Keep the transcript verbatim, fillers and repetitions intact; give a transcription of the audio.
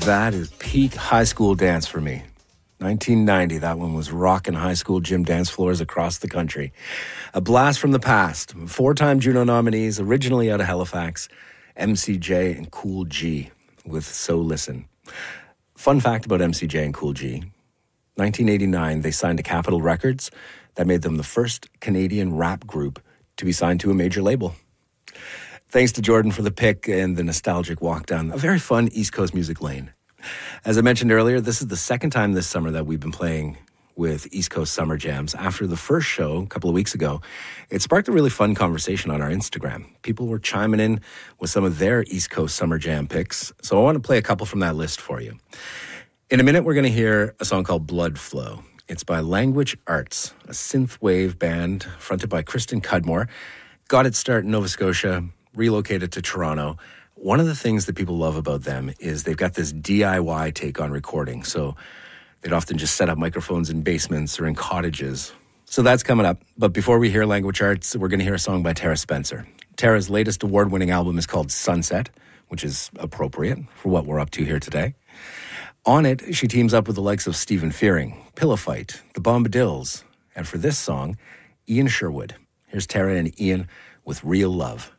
That is peak high school dance for me. nineteen ninety, that one was rocking high school gym dance floors across the country. A blast from the past. Four-time Juno nominees, originally out of Halifax, M C J and Cool G with So Listen. Fun fact about M C J and Cool G. nineteen eighty-nine, they signed to Capitol Records. That made them the first Canadian rap group to be signed to a major label. Thanks to Jordan for the pick and the nostalgic walk down a very fun East Coast music lane. As I mentioned earlier, this is the second time this summer that we've been playing with East Coast Summer Jams. After the first show a couple of weeks ago, it sparked a really fun conversation on our Instagram. People were chiming in with some of their East Coast Summer Jam picks, so I want to play a couple from that list for you. In a minute, we're going to hear a song called Blood Flow. It's by Language Arts, a synthwave band fronted by Kristen Cudmore. Got its start in Nova Scotia, relocated to Toronto. One of the things that people love about them is they've got this D I Y take on recording. So they'd often just set up microphones in basements or in cottages. So that's coming up. But before we hear Language Arts, we're going to hear a song by Tara Spencer. Tara's latest award-winning album is called Sunset, which is appropriate for what we're up to here today. On it, she teams up with the likes of Stephen Fearing, Pillow Fight, the Bombadils, and for this song, Ian Sherwood. Here's Tara and Ian with Real Love.